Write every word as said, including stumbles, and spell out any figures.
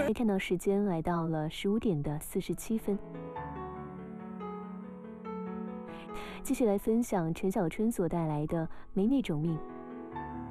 看到时间来到了十五点的四十七分，继续来分享陈小春所带来的《没那种命》。